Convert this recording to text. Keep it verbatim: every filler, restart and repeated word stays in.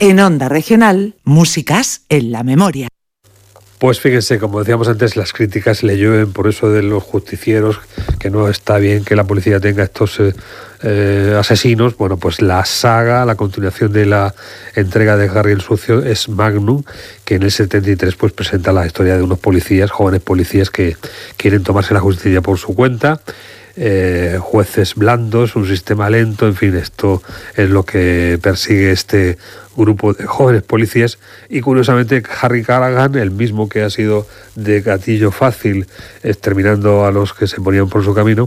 En Onda Regional, músicas en la memoria. Pues fíjense, como decíamos antes, las críticas le llueven por eso de los justicieros, que no está bien que la policía tenga estos eh, eh, asesinos. Bueno, pues la saga, la continuación de la entrega de Harry el Sucio es Magnum, que en el setenta y tres pues presenta la historia de unos policías, jóvenes policías que quieren tomarse la justicia por su cuenta. Eh, jueces blandos, un sistema lento, en fin, esto es lo que persigue este grupo de jóvenes policías. Y curiosamente Harry Callaghan, el mismo que ha sido de gatillo fácil exterminando a los que se ponían por su camino,